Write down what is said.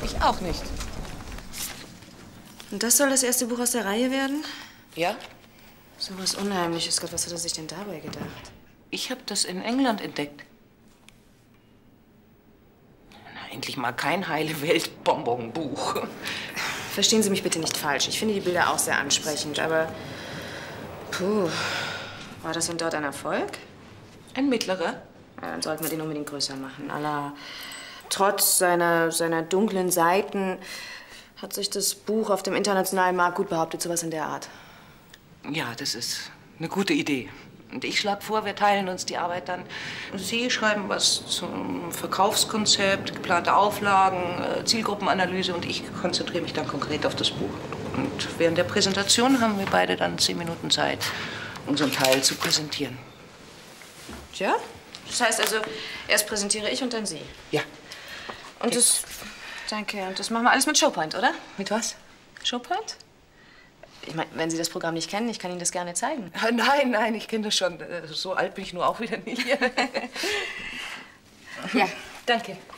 Ich auch nicht. Und das soll das erste Buch aus der Reihe werden? Ja? So was Unheimliches. Gott, was hat er sich denn dabei gedacht? Ich habe das in England entdeckt. Na, endlich mal kein Heile-Welt-Bonbon-Buch. Verstehen Sie mich bitte nicht falsch. Ich finde die Bilder auch sehr ansprechend, aber... Puh, war das denn dort ein Erfolg? Ein mittlerer? Ja, dann sollten wir den unbedingt größer machen. Trotz seiner dunklen Seiten hat sich das Buch auf dem internationalen Markt gut behauptet, sowas in der Art. Ja, das ist eine gute Idee. Und ich schlage vor, wir teilen uns die Arbeit dann. Sie schreiben was zum Verkaufskonzept, geplante Auflagen, Zielgruppenanalyse und ich konzentriere mich dann konkret auf das Buch. Und während der Präsentation haben wir beide dann 10 Minuten Zeit, unseren Teil zu präsentieren. Tja, das heißt also, erst präsentiere ich und dann Sie. Ja. Und das... Danke. Und das machen wir alles mit Showpoint, oder? Mit was? Showpoint? Ich meine, wenn Sie das Programm nicht kennen, ich kann Ihnen das gerne zeigen. Nein, ich kenne das schon. So alt bin ich nur auch wieder nicht. Ja. Danke.